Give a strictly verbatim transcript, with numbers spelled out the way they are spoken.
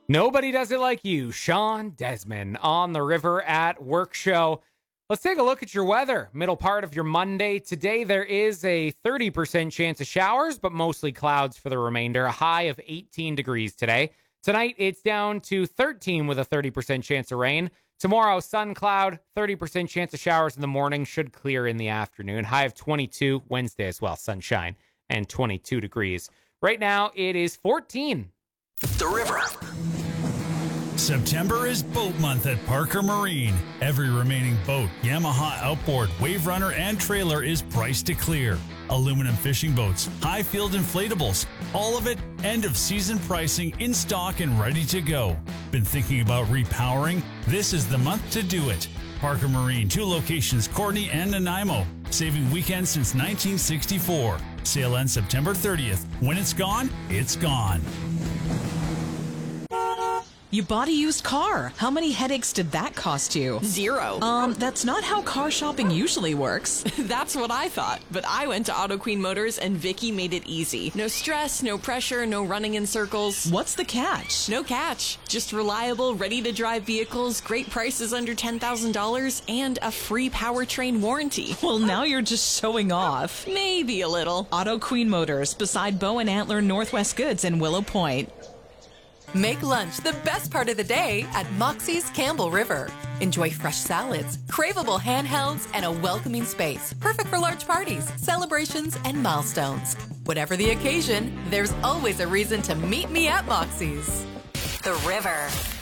Nobody does it like you, Sean Desmond, on the River at Work show. Let's take a look at your weather. Middle part of your Monday. Today, there is a thirty percent chance of showers, but mostly clouds for the remainder. A high of eighteen degrees today. Tonight, it's down to thirteen with a thirty percent chance of rain. Tomorrow, sun cloud, thirty percent chance of showers in the morning, should clear in the afternoon. High of twenty-two. Wednesday as well, sunshine and twenty-two degrees. Right now, it is fourteen. The River. September is boat month at Parker Marine. Every remaining boat, Yamaha outboard, wave runner, and trailer is priced to clear. Aluminum fishing boats, high field inflatables, all of it end of season pricing in stock and ready to go. Been thinking about repowering? This is the month to do it. Parker Marine, two locations, Courtenay and Nanaimo. Saving weekends since nineteen sixty-four. Sale ends September thirtieth. When it's gone, it's gone. You bought a used car. How many headaches did that cost you? Zero. Um, that's not how car shopping usually works. That's what I thought. But I went to Auto Queen Motors and Vicky made it easy. No stress, no pressure, no running in circles. What's the catch? No catch. Just reliable, ready-to-drive vehicles, great prices under ten thousand dollars, and a free powertrain warranty. Well, now you're just showing off. Maybe a little. Auto Queen Motors, beside Bow and Antler Northwest Goods in Willow Point. Make lunch the best part of the day at Moxie's Campbell River. Enjoy fresh salads, craveable handhelds, and a welcoming space. Perfect for large parties, celebrations, and milestones. Whatever the occasion, there's always a reason to meet me at Moxie's. The River.